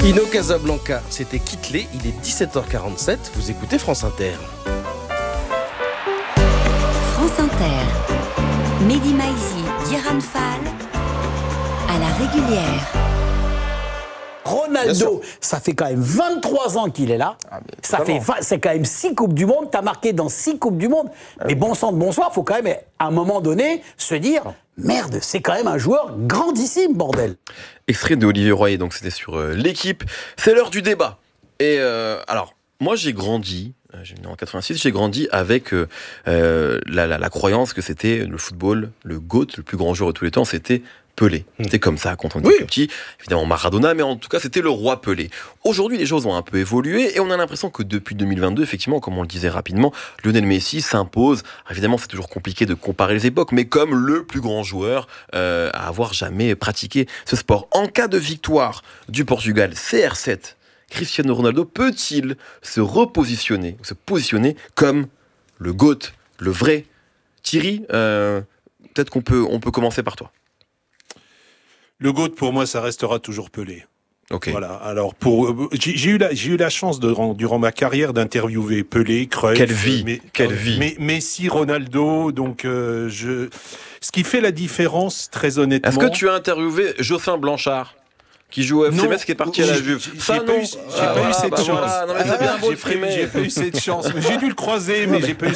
Ino Casablanca, c'était Kittelé, il est 17h47, vous écoutez France Inter. France Inter, Mehdi Maizi, Diran Fall, à la régulière. Ronaldo, ça fait quand même 23 ans qu'il est là. C'est quand même 6 Coupes du Monde. T'as marqué dans 6 Coupes du Monde. Mais bon sang de bonsoir, faut quand même, à un moment donné, se dire merde, c'est quand même un joueur grandissime, bordel. Extrait de Olivier Royer, donc c'était sur l'équipe. C'est l'heure du débat. Et alors, moi j'ai grandi, en 86, j'ai grandi avec la croyance que c'était le football, le GOAT, le plus grand joueur de tous les temps, c'était Pelé. C'était comme ça quand on était plus petit. Évidemment Maradona, mais en tout cas c'était le roi Pelé. Aujourd'hui les choses ont un peu évolué et on a l'impression que depuis 2022, effectivement, comme on le disait rapidement, Lionel Messi s'impose. Évidemment c'est toujours compliqué de comparer les époques, mais comme le plus grand joueur à avoir jamais pratiqué ce sport. En cas de victoire du Portugal, CR7, Cristiano Ronaldo peut-il se positionner comme le GOAT, le vrai? Thierry, peut-être qu'on peut commencer par toi. Le GOAT, pour moi, ça restera toujours Pelé. Okay. Voilà. Alors, j'ai eu la chance durant ma carrière d'interviewer Pelé, Cruyff. Quelle vie. Messi, Ronaldo. Donc, ce qui fait la différence, très honnêtement. Est-ce que tu as interviewé Jocelyn Blanchard, qui joue au FC Metz, qui est parti à la Juve? J'ai pas eu cette chance. Voilà. Non, mais c'est bien beau de frimer. J'ai pas eu cette chance. Mais j'ai dû le croiser, mais j'ai pas eu